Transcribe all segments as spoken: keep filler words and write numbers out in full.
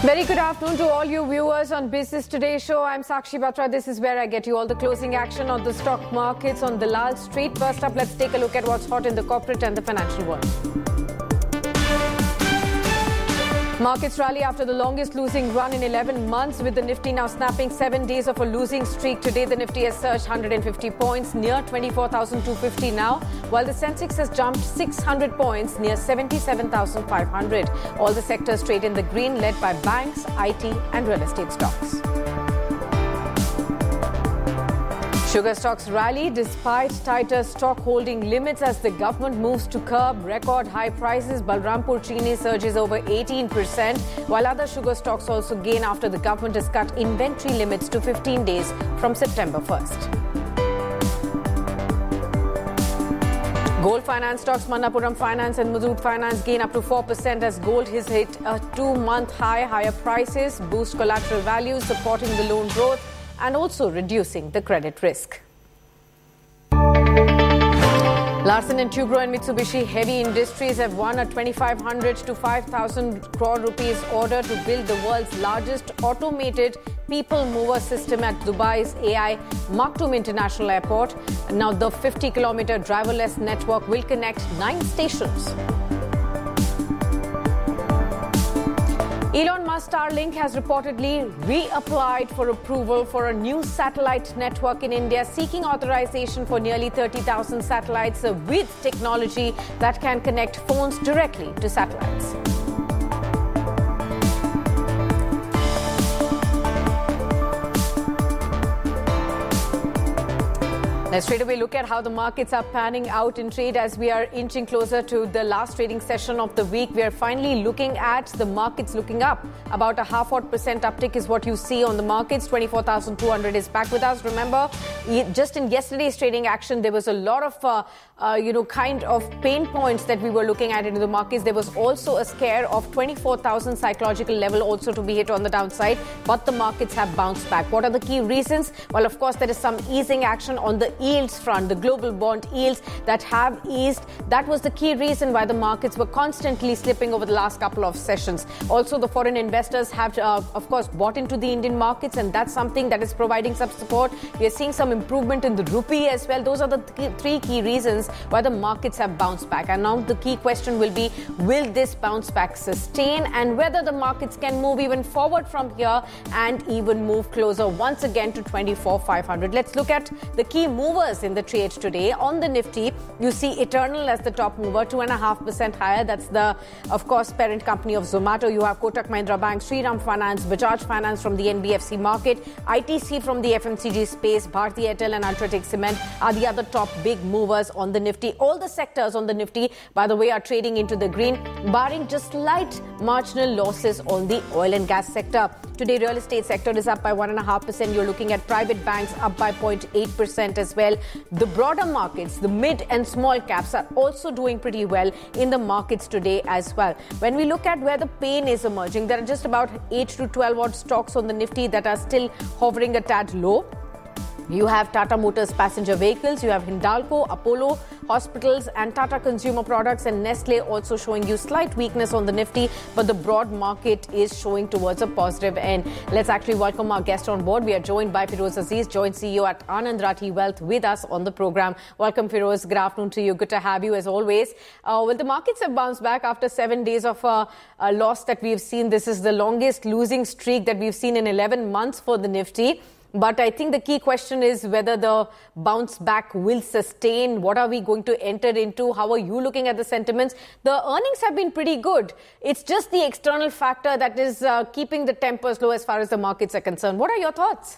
Very good afternoon to all you viewers on Business Today show. I'm Sakshi Batra. This is where I get you all the closing action on the stock markets on Dalal Street. First up, let's take a look at what's hot in the corporate and the financial world. Markets rally after the longest losing run in eleven months, with the Nifty now snapping seven days of a losing streak. Today, the Nifty has surged one hundred fifty points, near twenty-four thousand two hundred fifty now, while the Sensex has jumped six hundred points, near seventy-seven thousand five hundred. All the sectors trade in the green, led by banks, I T and real estate stocks. Sugar stocks rally despite tighter stock holding limits as the government moves to curb record high prices. Balrampur Chini surges over eighteen percent, while other sugar stocks also gain after the government has cut inventory limits to fifteen days from September first. Gold finance stocks, Manappuram Finance and Muthoot Finance gain up to four percent as gold has hit a two-month high. Higher prices boost collateral values, supporting the loan growth and also reducing the credit risk. Larsen and Toubro and Mitsubishi Heavy Industries have won a twenty-five hundred to five thousand crore rupees order to build the world's largest automated people mover system at Dubai's A I Maktoum International Airport. Now the fifty kilometer driverless network will connect nine stations. Elon Musk Starlink has reportedly reapplied for approval for a new satellite network in India, seeking authorization for nearly thirty thousand satellites with technology that can connect phones directly to satellites. Let's straight away look at how the markets are panning out in trade as we are inching closer to the last trading session of the week. We are finally looking at the markets looking up. About a half odd percent uptick is what you see on the markets. twenty-four thousand two hundred is back with us. Remember, just in yesterday's trading action, there was a lot of, uh, uh, you know, kind of pain points that we were looking at into the markets. There was also a scare of twenty-four thousand psychological level also to be hit on the downside, but the markets have bounced back. What are the key reasons? Well, of course, there is some easing action on the yields front, the global bond yields that have eased. That was the key reason why the markets were constantly slipping over the last couple of sessions. Also, the foreign investors have, uh, of course, bought into the Indian markets, and that's something that is providing some support. We are seeing some improvement in the rupee as well. Those are the th- three key reasons why the markets have bounced back. And now the key question will be, will this bounce back sustain, and whether the markets can move even forward from here and even move closer once again to twenty-four thousand five hundred. Let's look at the key movers in the trade today. On the Nifty, you see Eternal as the top mover, two and a half percent higher. That's the, of course, parent company of Zomato. You have Kotak Mahindra Bank, Shriram Finance, Bajaj Finance from the N B F C market, I T C from the F M C G space, Bharti Airtel and Ultratech Cement are the other top big movers on the Nifty. All the sectors on the Nifty, by the way, are trading into the green, barring just slight marginal losses on the oil and gas sector. Today, real estate sector is up by one point five percent. You're looking at private banks up by zero point eight percent as well. The broader markets, the mid and small caps, are also doing pretty well in the markets today as well. When we look at where the pain is emerging, there are just about eight to twelve odd stocks on the Nifty that are still hovering a tad low. You have Tata Motors passenger vehicles, you have Hindalco, Apollo Hospitals and Tata Consumer Products, and Nestle also showing you slight weakness on the Nifty, but the broad market is showing towards a positive end. Let's actually welcome our guest on board. We are joined by Feroze Aziz, joint C E O at Anand Rathi Wealth, with us on the program. Welcome, Feroze. Good afternoon to you. Good to have you as always. Uh, well, the markets have bounced back after seven days of uh, a loss that we've seen. This is the longest losing streak that we've seen in eleven months for the Nifty. But I think the key question is whether the bounce back will sustain. What are we going to enter into? How are you looking at the sentiments? The earnings have been pretty good. It's just the external factor that is uh, keeping the tempers low as far as the markets are concerned. What are your thoughts?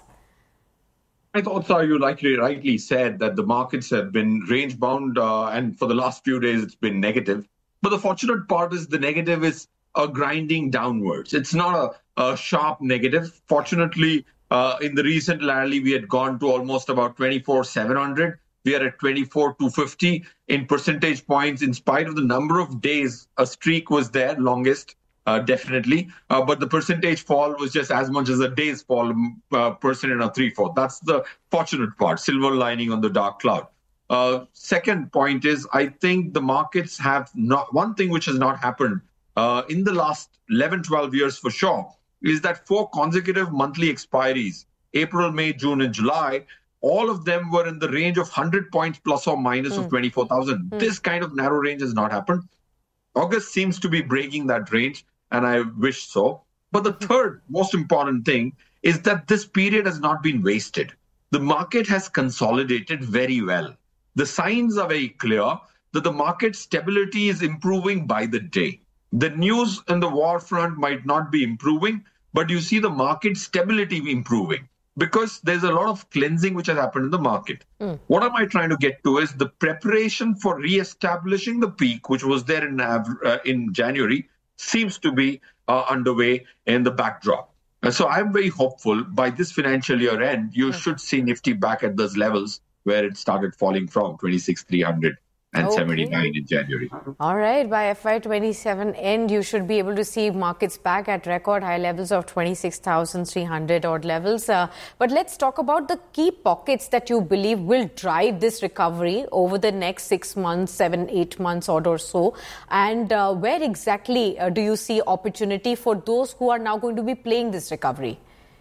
My thoughts are, you likely, rightly said that the markets have been range bound uh, and for the last few days it's been negative. But the fortunate part is the negative is a grinding downwards. It's not a, a sharp negative. Fortunately, Uh, in the recent rally, we had gone to almost about twenty-four thousand seven hundred. We are at twenty-four thousand two hundred fifty in percentage points. In spite of the number of days, a streak was there, longest, uh, definitely. Uh, but the percentage fall was just as much as a day's fall, uh, percent and a three-fourth. That's the fortunate part, silver lining on the dark cloud. Uh, second point is, I think the markets have not, one thing which has not happened uh, in the last eleven, twelve years for sure, is that four consecutive monthly expiries, April, May, June, and July, all of them were in the range of one hundred points plus or minus mm. of twenty-four thousand. Mm. This kind of narrow range has not happened. August seems to be breaking that range, and I wish so. But the third most important thing is that this period has not been wasted. The market has consolidated very well. The signs are very clear that the market stability is improving by the day. The news in the war front might not be improving, but you see the market stability improving because there's a lot of cleansing which has happened in the market. Mm. What am I trying to get to is the preparation for re-establishing the peak, which was there in, uh, in January, seems to be uh, underway in the backdrop. And so I'm very hopeful by this financial year end, you mm. should see Nifty back at those levels where it started falling from, twenty-six thousand three hundred. And okay. seventy-nine in January. All right. By F Y twenty-seven end, you should be able to see markets back at record high levels of twenty-six thousand three hundred odd levels. Uh, but let's talk about the key pockets that you believe will drive this recovery over the next six months, seven, eight months odd or so. And uh, where exactly uh, do you see opportunity for those who are now going to be playing this recovery?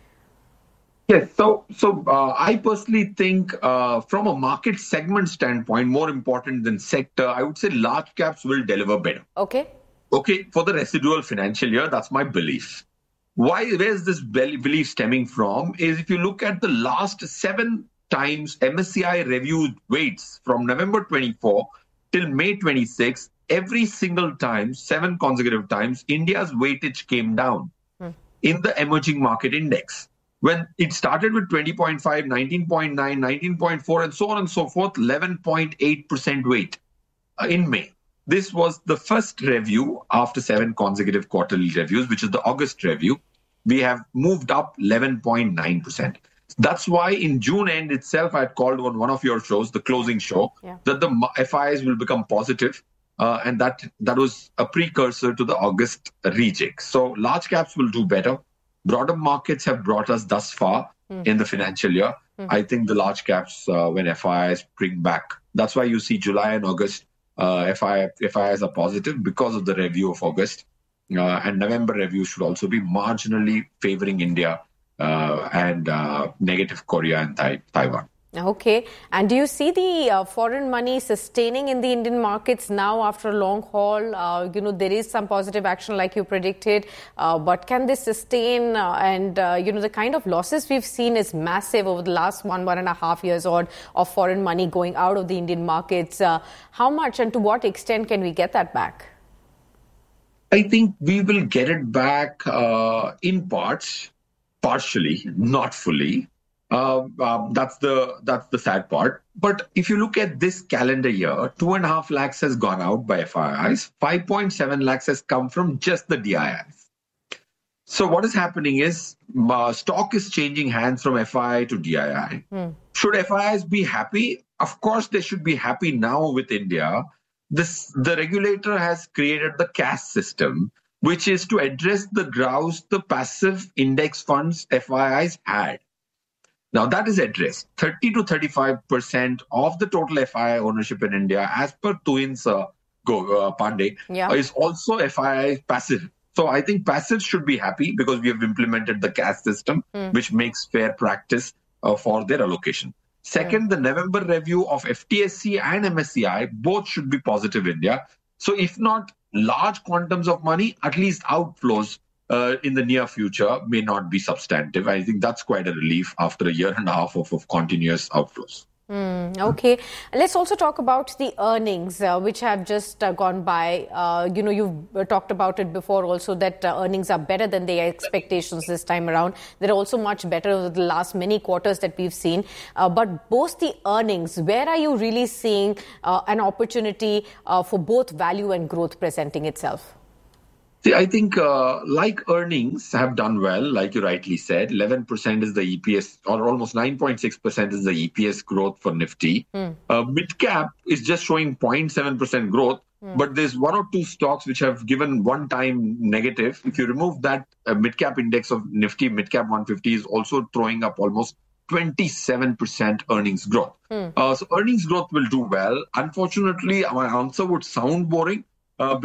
Yes, so so uh, I personally think uh, from a market segment standpoint, more important than sector, I would say large caps will deliver better. Okay. Okay, for the residual financial year, that's my belief. Why? Where's this belief stemming from? Is if you look at the last seven times M S C I reviewed weights from November twenty-four till May twenty-six, every single time, seven consecutive times, India's weightage came down hmm. in the emerging market index. When it started with twenty point five, nineteen point nine, nineteen point four, and so on and so forth, eleven point eight percent weight uh, in May. This was the first review after seven consecutive quarterly reviews, which is the August review. We have moved up eleven point nine percent. That's why in June end itself, I had called on one of your shows, the closing show, yeah. that the F I Is will become positive. Uh, and that that was a precursor to the August reject. So large caps will do better. Broader markets have brought us thus far mm. in the financial year. Mm. I think the large caps, uh, when F I Is bring back, that's why you see July and August, uh, F I, F I Is are positive because of the review of August. Uh, and November review should also be marginally favoring India uh, and uh, negative Korea and Thai- Taiwan. Okay. And do you see the uh, foreign money sustaining in the Indian markets now after a long haul? Uh, you know, there is some positive action like you predicted, uh, but can this sustain? Uh, and, uh, you know, the kind of losses we've seen is massive over the last one, one and a half years odd of foreign money going out of the Indian markets. Uh, how much and to what extent can we get that back? I think we will get it back uh, in parts, partially, not fully. Uh, uh, that's the that's the sad part. But if you look at this calendar year, two and a half lakhs has gone out by F I Is. five point seven lakhs has come from just the D I Is. So what is happening is uh, stock is changing hands from F I I to D I I. Hmm. Should F I Is be happy? Of course, they should be happy now with India. This the regulator has created the C A S system, which is to address the grouse the passive index funds F I Is had. Now, that is addressed. thirty to thirty-five percent of the total F I I ownership in India, as per Tuin's uh, Go, uh, Pandey, yeah. uh, is also F I I passive. So I think passives should be happy because we have implemented the C A S system, mm. which makes fair practice uh, for their allocation. Second, mm. the November review of F T S C and M S C I, both should be positive India. So if not large quantums of money, at least outflows Uh, in the near future may not be substantive. I think that's quite a relief after a year and a half of, of continuous outflows. Mm, okay. Let's also talk about the earnings, uh, which have just uh, gone by. Uh, you know, you've talked about it before also that uh, earnings are better than their expectations this time around. They're also much better over the last many quarters that we've seen. Uh, but both the earnings, where are you really seeing uh, an opportunity uh, for both value and growth presenting itself? See, I think uh, like earnings have done well, like you rightly said, eleven percent is the E P S, or almost nine point six percent is the E P S growth for Nifty. Mm. Uh, mid-cap is just showing zero point seven percent growth, mm. but there's one or two stocks which have given one-time negative. If you remove that, uh, mid-cap index of Nifty, mid-cap one fifty is also throwing up almost twenty-seven percent earnings growth. Mm. Uh, so earnings growth will do well. Unfortunately, my answer would sound boring. Uh,